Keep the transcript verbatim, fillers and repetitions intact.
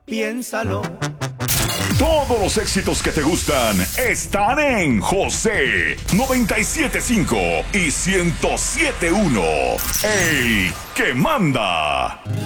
Piénsalo. Todos los éxitos que te gustan están en José noventa y siete punto cinco y ciento siete punto uno. El que manda.